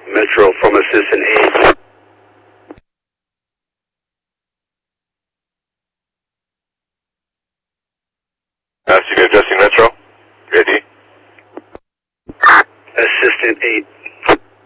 Metro from Assistant 8. City adjusting Metro. Ready? Assistant 8.